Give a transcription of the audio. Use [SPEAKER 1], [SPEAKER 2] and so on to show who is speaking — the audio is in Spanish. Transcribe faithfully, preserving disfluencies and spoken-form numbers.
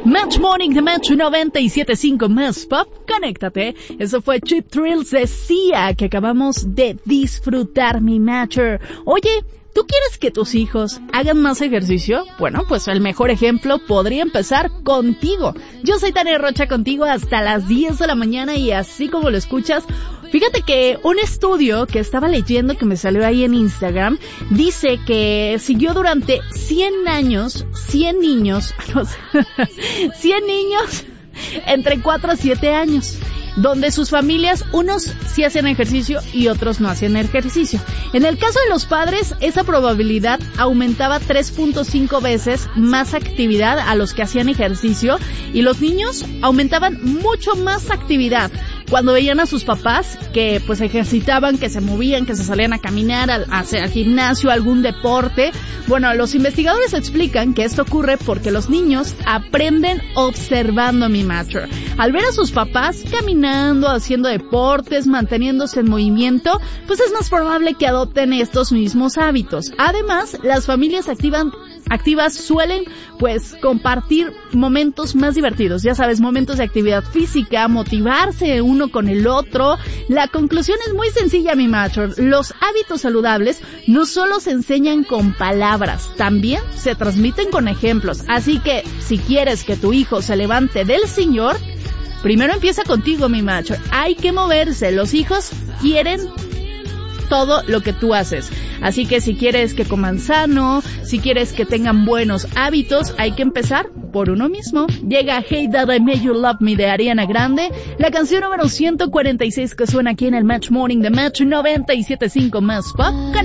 [SPEAKER 1] Match Morning de Match noventa y siete punto cinco más Pop, conéctate. Eso fue Cheap Thrills de Sia, que acabamos de disfrutar, mi Matcher. Oye, ¿tú quieres que tus hijos hagan más ejercicio? Bueno, pues el mejor ejemplo podría empezar contigo. Yo soy Tania Rocha, contigo hasta las diez de la mañana, y así como lo escuchas, fíjate que un estudio que estaba leyendo, que me salió ahí en Instagram, dice que siguió durante cien años, cien niños, cien niños entre cuatro a siete años, donde sus familias, unos sí hacían ejercicio y otros no hacían ejercicio. En el caso de los padres, esa probabilidad aumentaba tres punto cinco veces más actividad a los que hacían ejercicio, y los niños aumentaban mucho más actividad cuando veían a sus papás que pues ejercitaban, que se movían, que se salían a caminar, al, hacer al gimnasio, algún deporte. Bueno, los investigadores explican que esto ocurre porque los niños aprenden observando, mi Matcher. Al ver a sus papás caminando, haciendo deportes, manteniéndose en movimiento, pues es más probable que adopten estos mismos hábitos. Además, las familias activan activas suelen pues compartir momentos más divertidos, ya sabes, momentos de actividad física, motivarse uno con el otro. La conclusión es muy sencilla, mi macho. Los hábitos saludables no solo se enseñan con palabras, también se transmiten con ejemplos. Así que si quieres que tu hijo se levante del sillón, primero empieza contigo, mi macho. Hay que moverse, los hijos quieren todo lo que tú haces. Así que si quieres que coman sano, si quieres que tengan buenos hábitos, hay que empezar por uno mismo. Llega Hey Dad, I Made You Love Me de Ariana Grande, la canción número ciento cuarenta y seis que suena aquí en el Match Morning de Match noventa y siete punto cinco más Pop.